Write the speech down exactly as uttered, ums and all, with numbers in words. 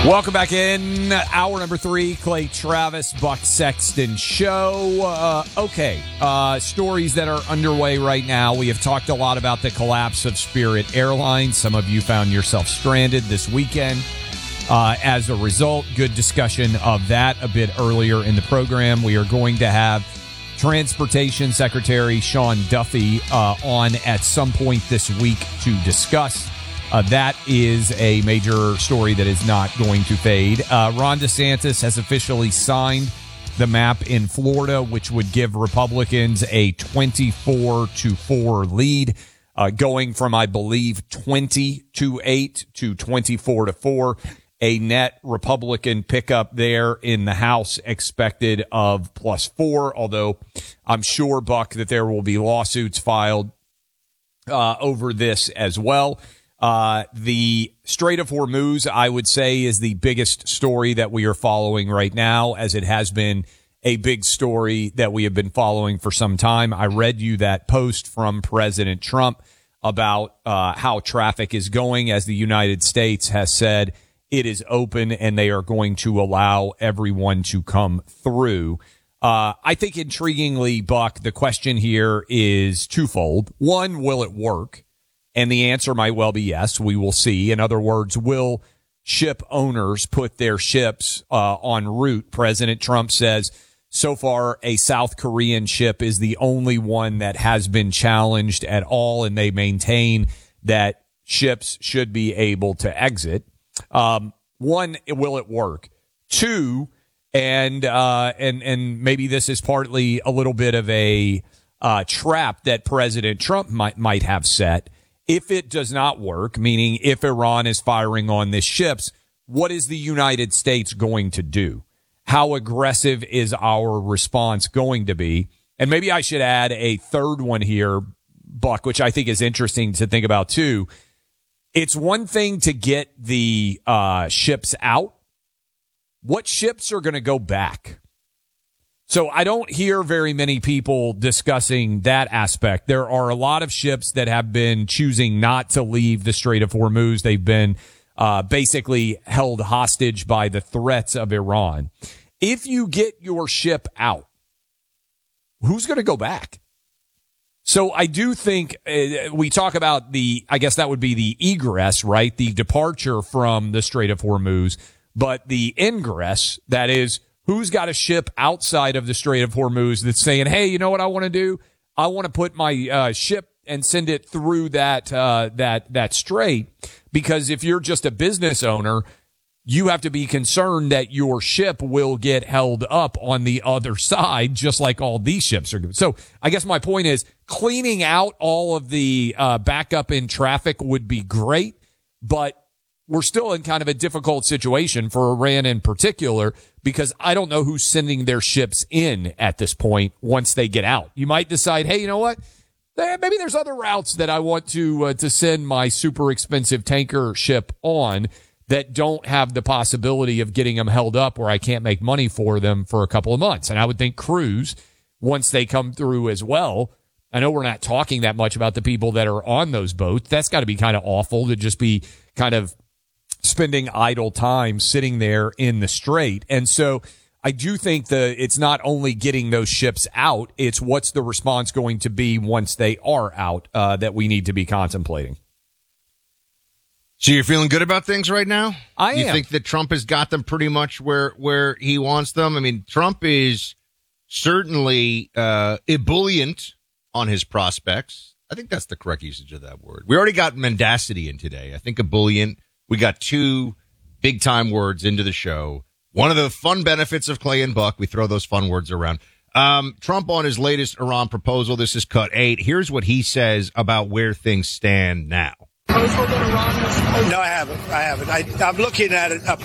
Welcome back in. Hour number three, Clay Travis, Buck Sexton Show. Uh, okay, uh, stories that are underway right now. We have talked a lot about the collapse of Spirit Airlines. Some of you found yourself stranded this weekend. Uh, as a result, good discussion of that a bit earlier in the program. We are going to have Transportation Secretary Sean Duffy uh, on at some point this week to discuss. Uh, that is a major story that is not going to fade. Uh, Ron DeSantis has officially signed the map in Florida, which would give Republicans a twenty-four to four lead, uh, going from, I believe, twenty to eight to twenty-four to four. A net Republican pickup there in the House expected of plus four, although I'm sure, Buck, that there will be lawsuits filed uh, over this as well. Uh, the Strait of Hormuz, I would say, is the biggest story that we are following right now, as it has been a big story that we have been following for some time. I read you that post from President Trump about uh, how traffic is going, as the United States has said it is open and they are going to allow everyone to come through. Uh, I think intriguingly, Buck, the question here is twofold. One, will it work? And the answer might well be yes. We will see. In other words, will ship owners put their ships uh, en route? President Trump says so far a South Korean ship is the only one that has been challenged at all, and they maintain that ships should be able to exit. Um, one, will it work? Two, and uh, and and maybe this is partly a little bit of a uh, trap that President Trump might might have set. If it does not work, meaning if Iran is firing on these ships, what is the United States going to do? How aggressive is our response going to be? And maybe I should add a third one here, Buck, which I think is interesting to think about too. It's one thing to get the uh, ships out. What ships are going to go back? So I don't hear very many people discussing that aspect. There are a lot of ships that have been choosing not to leave the Strait of Hormuz. They've been uh, basically held hostage by the threats of Iran. If you get your ship out, who's going to go back? So I do think uh, we talk about the, I guess that would be the egress, right? The departure from the Strait of Hormuz, but the ingress, that is, who's got a ship outside of the Strait of Hormuz that's saying, hey, you know what I want to do? I want to put my uh, ship and send it through that uh, that that strait. Because if you're just a business owner, you have to be concerned that your ship will get held up on the other side, just like all these ships are. So I guess my point is cleaning out all of the uh, backup in traffic would be great, but we're still in kind of a difficult situation for Iran in particular, because I don't know who's sending their ships in at this point once they get out. You might decide, hey, you know what? Maybe there's other routes that I want to uh, to send my super expensive tanker ship on that don't have the possibility of getting them held up where I can't make money for them for a couple of months. And I would think cruise, once they come through as well. I know we're not talking that much about the people that are on those boats. That's got to be kind of awful to just be kind of spending idle time sitting there in the strait. And so I do think that it's not only getting those ships out, it's what's the response going to be once they are out uh, that we need to be contemplating. So you're feeling good about things right now? I am. You think that Trump has got them pretty much where, where he wants them? I mean, Trump is certainly uh, ebullient on his prospects. I think that's the correct usage of that word. We already got mendacity in today. I think ebullient. We got two big-time words into the show. One of the fun benefits of Clay and Buck, we throw those fun words around. Um, Trump on his latest Iran proposal, this is cut eight. Here's what he says about where things stand now. No, I haven't. I haven't. I, I'm looking at it, a